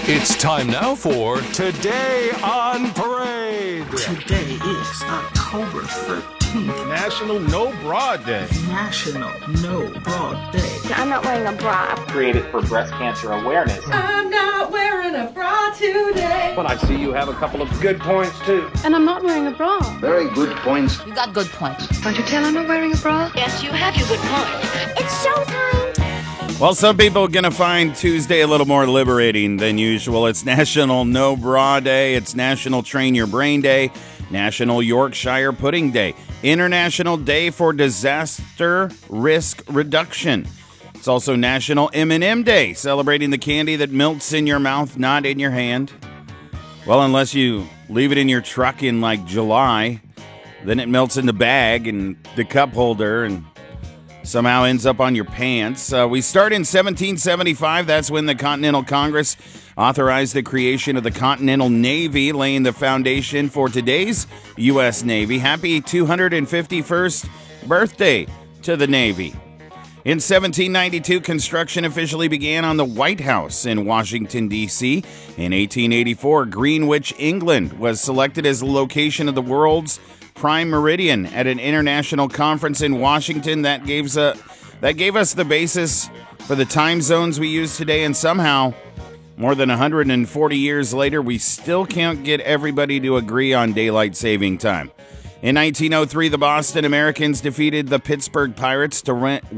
It's time now for Today on Parade. Today is October 13th. National No Bra Day. National No Bra Day. I'm not wearing a bra. Created for breast cancer awareness. I'm not wearing a bra today. But I see you have a couple of good points, too. And I'm not wearing a bra. Very good points. You got good points. Can't you tell I'm not wearing a bra? Yes, you have your good point. It's showtime. Well, some people are going to find Tuesday a little more liberating than usual. It's National No Bra Day. It's National Train Your Brain Day. National Yorkshire Pudding Day. International Day for Disaster Risk Reduction. It's also National M&M Day, celebrating the candy that melts in your mouth, not in your hand. Well, unless you leave it in your truck in, like, July, then it melts in the bag and the cup holder and somehow ends up on your pants. We start in 1775. That's when the Continental Congress authorized the creation of the Continental Navy, laying the foundation for today's U.S. Navy. Happy 251st birthday to the Navy. In 1792, construction officially began on the White House in Washington, D.C. In 1884, Greenwich, England was selected as the location of the world's prime meridian at an international conference in Washington. That gave us the basis for the time zones we use today, and somehow, more than 140 years later, we still can't get everybody to agree on daylight saving time. In 1903, the Boston Americans defeated the Pittsburgh Pirates to